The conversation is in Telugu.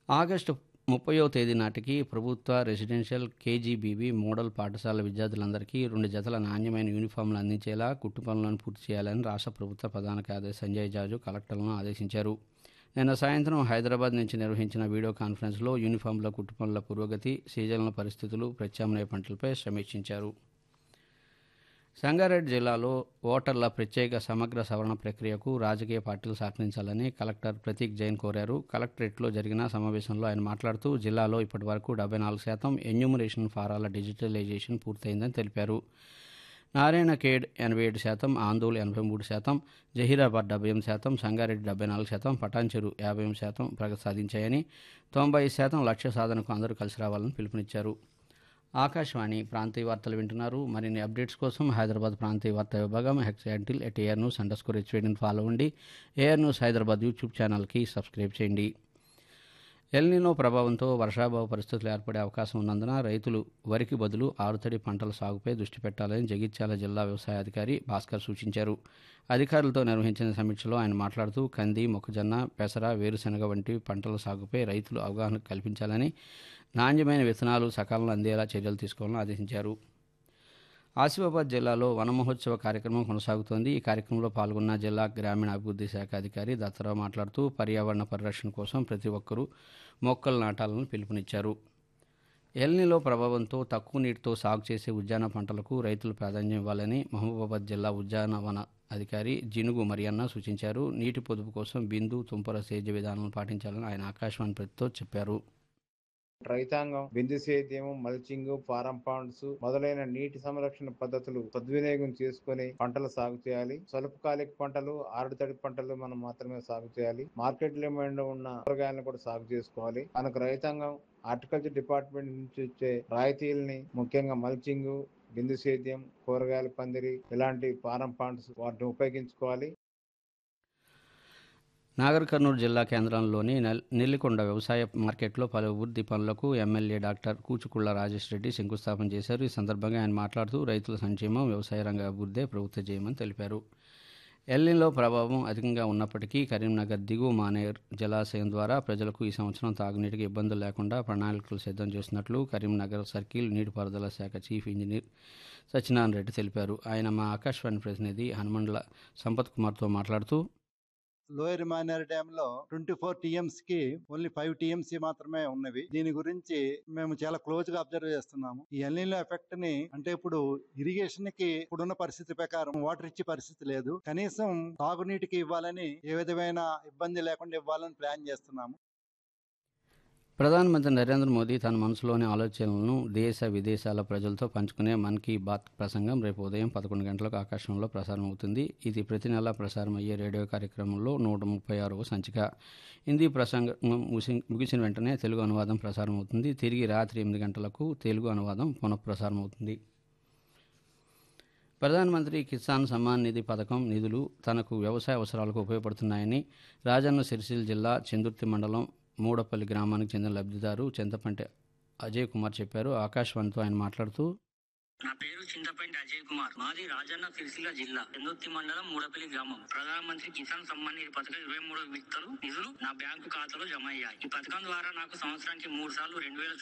ఆగస్టు 30వ తేదీ నాటికి ప్రభుత్వ రెసిడెన్షియల్ కేజీబీవీ మోడల్ పాఠశాల విద్యార్థులందరికీ 2 జతల నాణ్యమైన యూనిఫామ్లు అందించేలా కుట్టు పనులను పూర్తి చేయాలని రాష్ట్ర ప్రభుత్వ ప్రధాన కార్యదర్శి సంజయ్ జాజు కలెక్టర్లను ఆదేశించారు. నిన్న సాయంత్రం హైదరాబాద్ నుంచి నిర్వహించిన వీడియో కాన్ఫరెన్స్లో యూనిఫామ్ల కుట్టు పనుల పురోగతి, సీజన్ల పరిస్థితులు, ప్రత్యామ్నాయ పంటలపై సమీక్షించారు. సంగారెడ్డి జిల్లాలో ఓటర్ల ప్రత్యేక సమగ్ర సవరణ ప్రక్రియకు రాజకీయ పార్టీలు సహకరించాలని కలెక్టర్ ప్రతీక్ జైన్ కోరారు. కలెక్టరేట్లో జరిగిన సమావేశంలో ఆయన మాట్లాడుతూ జిల్లాలో ఇప్పటివరకు 74% ఎన్యూమరేషన్ ఫారాల డిజిటలైజేషన్ పూర్తయిందని తెలిపారు. నారాయణ ఖేడ్ 87%, ఆందోళ్ 83%, జహీరాబాద్ 78%, సంగారెడ్డి 74%, పటాన్చెరు 58% ప్రగతి సాధించాయని, 95% లక్ష్య సాధనకు అందరూ కలిసి రావాలని పిలుపునిచ్చారు. ఆకాశవాణి ప్రాంతీయ వార్తలు వింటున్నారు. మరిన్ని అప్డేట్స్ కోసం హైదరాబాద్ ప్రాంతీయ వార్తా విభాగం @AirNews_HVDని ఫాలో అవ్వండి. AR న్యూస్ హైదరాబాద్ యూట్యూబ్ ఛానల్కి సబ్స్క్రైబ్ చేయండి. ఎల్నినో ప్రభావంతో వర్షాభావ పరిస్థితులు ఏర్పడే అవకాశం ఉన్నందున రైతులు వరికి బదులు ఆరుతడి పంటల సాగుపై దృష్టి పెట్టాలని జగిత్యాల జిల్లా వ్యవసాయ అధికారి భాస్కర్ సూచించారు. అధికారులతో నిర్వహించిన సమీక్షలో ఆయన మాట్లాడుతూ కంది, మొక్కజొన్న, పెసర, వేరుశెనగ వంటి పంటల సాగుపై రైతులు అవగాహన కల్పించాలని, నాణ్యమైన విత్తనాలు సకాలంలో అందేలా చర్యలు తీసుకోవాలని ఆదేశించారు. ఆసిఫాబాద్ జిల్లాలో వన మహోత్సవ కార్యక్రమం కొనసాగుతోంది. ఈ కార్యక్రమంలో పాల్గొన్న జిల్లా గ్రామీణాభివృద్ధి శాఖ అధికారి దత్తరావు మాట్లాడుతూ పర్యావరణ పరిరక్షణ కోసం ప్రతి ఒక్కరూ మొక్కలు నాటాలని పిలుపునిచ్చారు. ఎల్నిలో ప్రభావంతో తక్కువ నీటితో సాగు చేసే ఉద్యాన పంటలకు రైతులు ప్రాధాన్యం ఇవ్వాలని మహబూబాబాద్ జిల్లా ఉద్యానవన అధికారి జినుగు మరియన్న సూచించారు. నీటి పొదుపు కోసం బిందు, తుంపర సేద్య విధానాలను పాటించాలని ఆయన ఆకాశవాణి ప్రతితో చెప్పారు. రైతాంగం బిందు సేద్యం, మల్చింగ్, ఫారం పాండ్స్ మొదలైన నీటి సంరక్షణ పద్ధతులు సద్వినియోగం చేసుకుని పంటలు సాగు చేయాలి. స్వల్పకాలిక పంటలు, ఆరుతడి పంటలు మనం మాత్రమే సాగు చేయాలి. మార్కెట్ డిమాండ్ ఉన్న కూరగాయలను కూడా సాగు చేసుకోవాలి. మనకు రైతాంగం హార్టికల్చర్ డిపార్ట్మెంట్ నుంచి వచ్చే రాయితీలని, ముఖ్యంగా మల్చింగ్, బిందు సేద్యం, కూరగాయల పందిరి ఇలాంటి ఫారం పాండ్స్ వాటిని ఉపయోగించుకోవాలి. నాగర్ కర్నూలు జిల్లా కేంద్రంలోని నెల్లికొండ వ్యవసాయ మార్కెట్లో పలు అభివృద్ధి పనులకు ఎమ్మెల్యే డాక్టర్ కూచుకుళ్ల రాజేష్ రెడ్డి శంకుస్థాపన చేశారు. ఈ సందర్భంగా ఆయన మాట్లాడుతూ రైతుల సంక్షేమం, వ్యవసాయ రంగ అభివృద్ధే ప్రభుత్వ జయమని తెలిపారు. ఎల్నిలో ప్రభావం అధికంగా ఉన్నప్పటికీ కరీంనగర్ దిగువ మానేర్ జలాశయం ద్వారా ప్రజలకు ఈ సంవత్సరం తాగునీటికి ఇబ్బందులు లేకుండా ప్రణాళికలు సిద్ధం చేస్తున్నట్లు కరీంనగర్ సర్కిల్ నీటిపారుదల శాఖ చీఫ్ ఇంజనీర్ సత్యనారాయణ రెడ్డి తెలిపారు. ఆయన మా ఆకాశవాణి ప్రతినిధి హనుమండ్ల సంపత్ కుమార్తో మాట్లాడుతూ లోయర్ మానేర్ డ్యామ్ లో 24 టీఎంస్ కి ఓన్లీ 5 టీఎంసీ మాత్రమే ఉన్నవి. దీని గురించి మేము చాలా క్లోజ్ గా అబ్జర్వ్ చేస్తున్నాము. ఈ ఎల్నినో ఎఫెక్ట్ ని అంటే ఇప్పుడు ఇరిగేషన్ కి ఇప్పుడున్న పరిస్థితి ప్రకారం వాటర్ ఇచ్చే పరిస్థితి లేదు. కనీసం తాగునీటికి ఇవ్వాలని, ఏ విధమైన ఇబ్బంది లేకుండా ఇవ్వాలని ప్లాన్ చేస్తున్నాము. ప్రధానమంత్రి నరేంద్ర మోదీ తన మనసులోని ఆలోచనలను దేశ విదేశాల ప్రజలతో పంచుకునే మన్ కీ బాత్ ప్రసంగం రేపు ఉదయం 11 గంటలకు ఆకాశంలో ప్రసారం అవుతుంది. ఇది ప్రతి నెల ప్రసారం అయ్యే రేడియో కార్యక్రమంలో 136వ సంచిక. హిందీ ప్రసంగం ముగిసిన వెంటనే తెలుగు అనువాదం ప్రసారం అవుతుంది. తిరిగి రాత్రి 8 గంటలకు తెలుగు అనువాదం పునఃప్రసారం అవుతుంది. ప్రధానమంత్రి కిసాన్ సమ్మాన్ నిధి పథకం నిధులు తనకు వ్యవసాయ అవసరాలకు ఉపయోగపడుతున్నాయని రాజన్న సిరిసిల్ల జిల్లా చెందుర్తి మండలం మూడపల్లి గ్రామానికి చెందిన లబ్ధిదారు చింతపంటి అజయ్ కుమార్ చెప్పారు. ఆకాశవాణితో ఆయన మాట్లాడుతూ నా పేరు చింతపంటి అజయ్ కుమార్. మాది రాజన్న సిరిసిల్ల జిల్లా చెందుర్తి మండలం మూడపల్లి గ్రామం. ప్రధానమంత్రి కిసాన్ సమ్మాన్ నిధి పథకం 23 విడతలు నిధులు నా బ్యాంకు ఖాతాలో జమ అయ్యాయి. ఈ పథకం ద్వారా నాకు సంవత్సరానికి 3 సార్లు 2000